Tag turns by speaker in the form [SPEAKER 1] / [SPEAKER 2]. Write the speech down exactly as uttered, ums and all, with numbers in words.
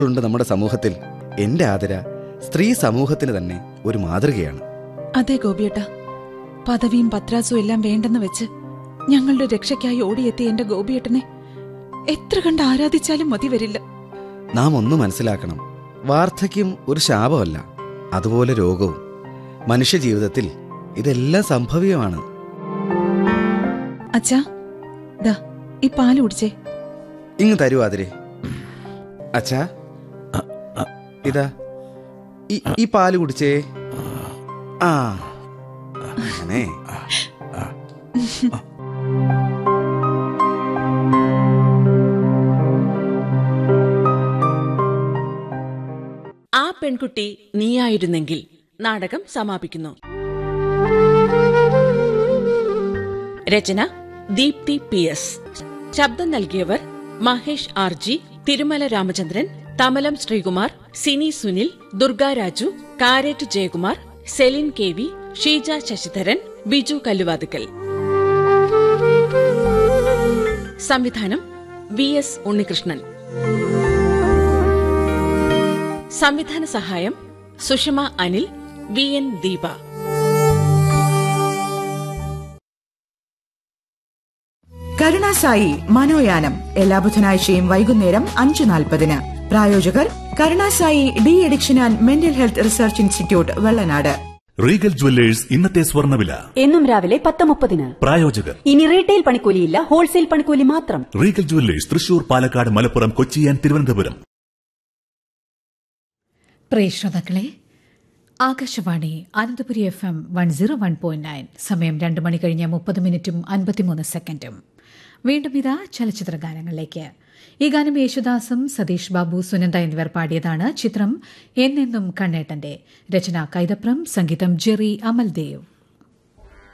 [SPEAKER 1] ഉണ്ട് നമ്മുടെ സമൂഹത്തിൽ. എന്റെ ആതിര സ്ത്രീ സമൂഹത്തിന് തന്നെ ഒരു മാതൃകയാണ്.
[SPEAKER 2] അതെ ഗോപിയേട്ടാ, പദവിയും പത്രാസും എല്ലാം വേണ്ടെന്ന് വെച്ച് ഞങ്ങളുടെ രക്ഷയ്ക്കായി ഓടിയെത്തിയ എന്റെ ഗോപിയേട്ടനെ എത്ര കണ്ട് ആരാധിച്ചാലും മതി വരില്ല.
[SPEAKER 1] നാം ഒന്ന് മനസ്സിലാക്കണം, വാർദ്ധക്യം ഒരു ശാപമല്ല, അതുപോലെ രോഗവും. മനുഷ്യ ജീവിതത്തിൽ ഇതെല്ലാം സംഭവ്യമാണ്.
[SPEAKER 2] അച്ഛാ, ദാ ഈ പാല് കുടിച്ചേ.
[SPEAKER 1] ഇങ്ങ് തരൂ ആതിരെ. അച്ഛാ, ഇതാ ഈ പാല് കുടിച്ചേ. ആ അങ്ങനെ.
[SPEAKER 3] ആ പെൺകുട്ടി നീയായിരുന്നെങ്കിൽ നാടകം സമാപിക്കുന്നു. രചന ദീപ്തി പി എസ്. ശബ്ദം നൽകിയവർ Mahesh R G, Thirumala Ramachandran, Thamalam Sreekumar, Sini Sunil, Durga Raju, Karette Jayakumar, Celine K V, Sheeja Sasidharan, Biju Kalluvathukkal. സംവിധാനം വി എസ് ഉണ്ണികൃഷ്ണൻ. സംവിധാന സഹായം സുഷമ അനിൽ, വി എൻ ദീപ.
[SPEAKER 4] കരുണാസായി മനോയാനം എല്ലാ ബുധനാഴ്ചയും വൈകുന്നേരം അഞ്ച് നാൽപ്പതിന്. പ്രായോജകർ Karunasai de addiction and mental health research institute, Vellanad.
[SPEAKER 5] Regal jewellers ഇന്നത്തെ സ്വർണ്ണവില
[SPEAKER 6] എന്നും രാവിലെ പത്ത് മുപ്പതിന്.
[SPEAKER 5] പ്രായോജകർ
[SPEAKER 6] ഇനി റീറ്റെയിൽ പണിക്കൂലിയില്ല, ഹോൾസെയിൽ പണിക്കൂലി മാത്രം.
[SPEAKER 5] Regal jewellers Thrissur, Palakkad, Malappuram, Kochi and Thiruvananthapuram.
[SPEAKER 7] പ്രിയ ശ്രോതാക്കളെ, Akashvani Ananthapuri F M one zero one point nine. സമയം രണ്ട് മണി കഴിഞ്ഞ് മുപ്പത് മിനിറ്റും അൻപത്തിമൂന്ന് സെക്കൻഡും. വീണ്ടും ഇതാ ചലച്ചിത്ര ഗാനങ്ങളിലേക്ക്. ഈ ഗാനം യേശുദാസും സതീഷ് ബാബു, സുനന്ദ എന്നിവർ പാടിയതാണ്. ചിത്രം എന്നെന്നും കണ്ണേട്ടന്റെ. രചന കൈതപ്രം, സംഗീതം ജെറി അമൽദേവ്.